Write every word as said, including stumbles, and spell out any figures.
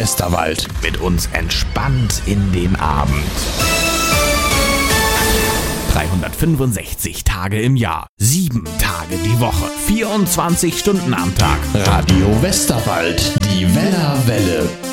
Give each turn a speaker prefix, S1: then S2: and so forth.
S1: Westerwald.
S2: Mit uns entspannt in den Abend. dreihundertfünfundsechzig Tage im Jahr, sieben Tage die Woche, vierundzwanzig Stunden am Tag.
S1: Radio Westerwald, die Wellerwelle.